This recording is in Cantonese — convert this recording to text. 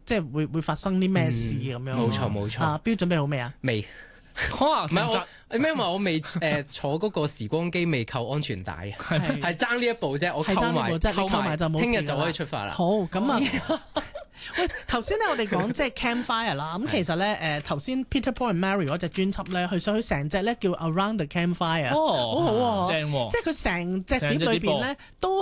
即係會發生啲咩事咁樣。 冇錯冇錯。 標準備好未啊？ 未。 哇！ 唔係我，因為我未坐嗰個時光機未扣安全帶，係爭呢一步啫。我扣埋就冇事。 聽日就可以出發啦。 好，咁啊。喂，頭先咧我哋講即係 Campfire 啦，咁其實咧頭先 Peter Paul and Mary 嗰隻專輯咧，佢成隻咧叫 Around the Campfire，好好喎， 正喎， 即係佢成隻碟裏邊咧都